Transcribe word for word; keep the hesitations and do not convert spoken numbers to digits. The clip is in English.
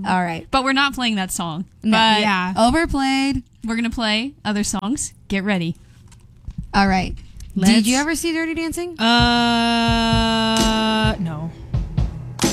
All right. But we're not playing that song. No, but yeah. Overplayed. we're going to play other songs. Get ready. All right. Let's- Did you ever see Dirty Dancing? Uh, no.